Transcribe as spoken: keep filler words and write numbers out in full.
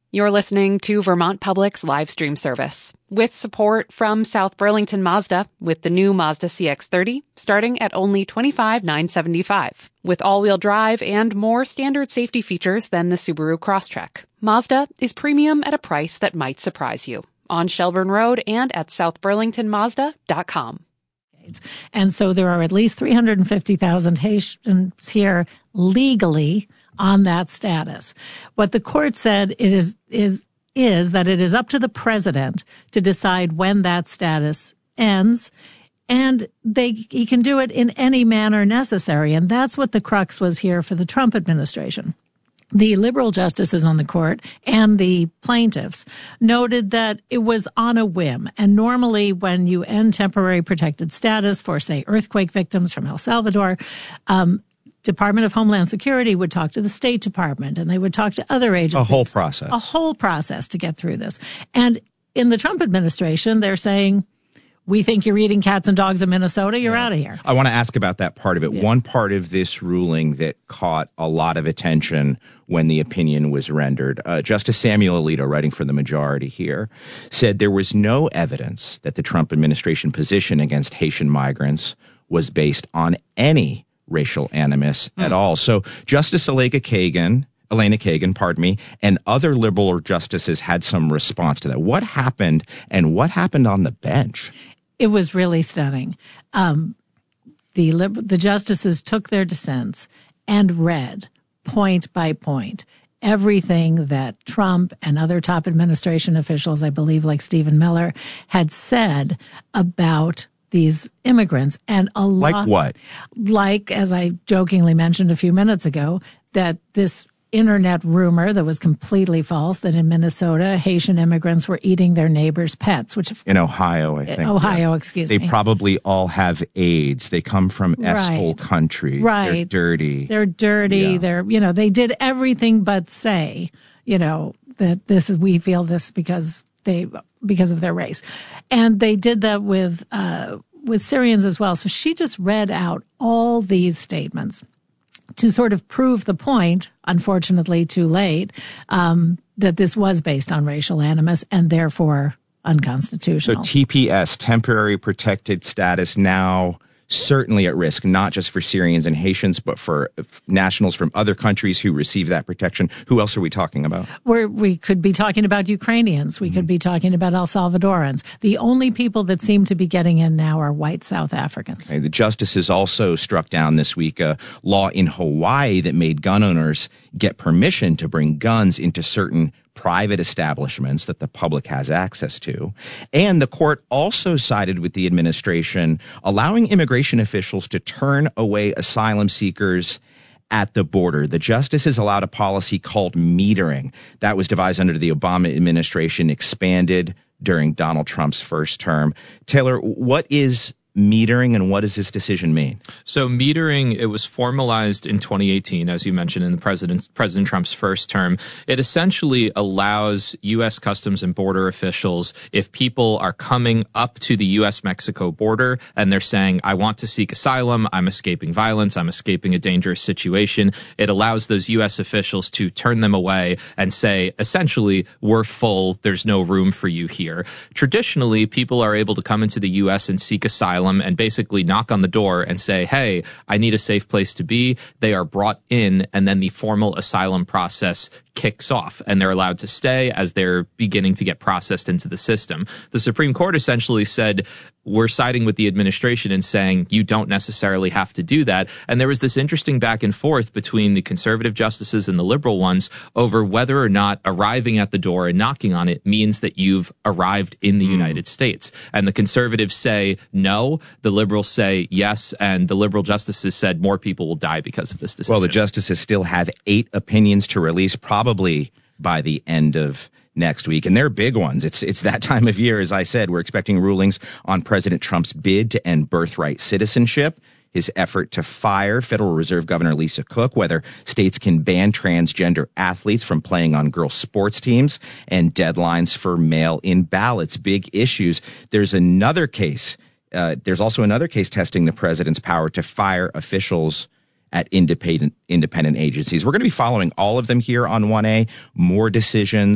You're listening to Vermont Public's live stream service with support from South Burlington Mazda with the new Mazda C X thirty starting at only twenty-five thousand nine hundred seventy-five dollars with all-wheel drive and more standard safety features than the Subaru Crosstrek. Mazda is premium at a price that might surprise you. On Shelburne Road and at south burlington mazda dot com. And so there are at least three hundred fifty thousand Haitians here legally on that status. What the court said it is is is that it is up to the president to decide when that status ends, and they he can do it in any manner necessary. And that's what the crux was here for the Trump administration. The liberal justices on the court and the plaintiffs noted that it was on a whim. And normally when you end temporary protected status for, say, earthquake victims from El Salvador, um, Department of Homeland Security would talk to the State Department and they would talk to other agencies. A whole process. A whole process to get through this. And in the Trump administration, they're saying, we think you're eating cats and dogs in Minnesota. You're yeah. out of here. I want to ask about that part of it. Yeah. One part of this ruling that caught a lot of attention when the opinion was rendered, uh, Justice Samuel Alito, writing for the majority here, said there was no evidence that the Trump administration position against Haitian migrants was based on any racial animus mm. at all. So Justice Elena Kagan, Elena Kagan, pardon me, and other liberal justices had some response to that. What happened, and what happened on the bench? It was really stunning. Um, the the justices took their dissents and read point by point everything that Trump and other top administration officials, I believe like Stephen Miller, had said about these immigrants. And a lot, like what? Like, as I jokingly mentioned a few minutes ago, that this internet rumor that was completely false that in Minnesota, Haitian immigrants were eating their neighbors' pets, which in Ohio, I think. Ohio, yeah. excuse they me. They probably all have AIDS. They come from right. S-hole countries. Right. They're dirty. They're dirty. Yeah. They're, you know, they did everything but say, you know, that this is, we feel this because they, because of their race. And they did that with, uh, with Syrians as well. So she just read out all these statements to sort of prove the point, unfortunately too late, um, that this was based on racial animus and therefore unconstitutional. So T P S, temporary protected status, now certainly at risk, not just for Syrians and Haitians, but for nationals from other countries who receive that protection. Who else are we talking about? We're, we could be talking about Ukrainians. We mm-hmm. could be talking about El Salvadorans. The only people that seem to be getting in now are white South Africans. Okay. The justices also struck down this week a law in Hawaii that made gun owners get permission to bring guns into certain private establishments that the public has access to. And the court also sided with the administration, allowing immigration officials to turn away asylum seekers at the border. The justices allowed a policy called metering that was devised under the Obama administration, expanded during Donald Trump's first term. Taylor, what is metering and what does this decision mean? So metering, it was formalized in twenty eighteen, as you mentioned, in the President, President Trump's first term. It essentially allows U S Customs and Border officials, if people are coming up to the U S Mexico border and they're saying, I want to seek asylum, I'm escaping violence, I'm escaping a dangerous situation, it allows those U S officials to turn them away and say, essentially, we're full, there's no room for you here. Traditionally, people are able to come into the U S and seek asylum and basically knock on the door and say, hey, I need a safe place to be. They are brought in, and then the formal asylum process kicks off, and they're allowed to stay as they're beginning to get processed into the system. The Supreme Court essentially said, we're siding with the administration and saying you don't necessarily have to do that. And there was this interesting back and forth between the conservative justices and the liberal ones over whether or not arriving at the door and knocking on it means that you've arrived in the mm. United States. And the conservatives say no, the liberals say yes, and the liberal justices said more people will die because of this decision. Well, the justices still have eight opinions to release, probably by the end of next week. And they're big ones. It's it's that time of year. As I said, we're expecting rulings on President Trump's bid to end birthright citizenship, his effort to fire Federal Reserve Governor Lisa Cook, whether states can ban transgender athletes from playing on girls' sports teams, and deadlines for mail-in ballots. Big issues. There's another case. Uh, there's also another case testing the president's power to fire officials at independent independent agencies. We're going to be following all of them here on one A. More decisions